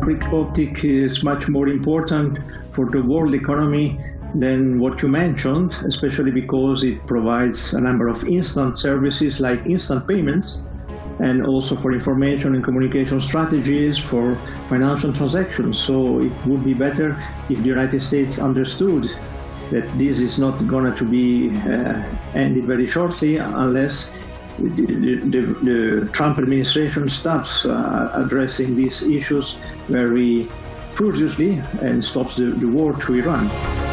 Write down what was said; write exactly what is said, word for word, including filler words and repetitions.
Crypto-optic is much more important for the world economy than what you mentioned, especially because it provides a number of instant services like instant payments, and also for information and communication strategies for financial transactions. So it would be better if the United States understood that this is not going to be uh, ended very shortly unless the, the, the Trump administration stops uh, addressing these issues very furiously and stops the, the war to Iran.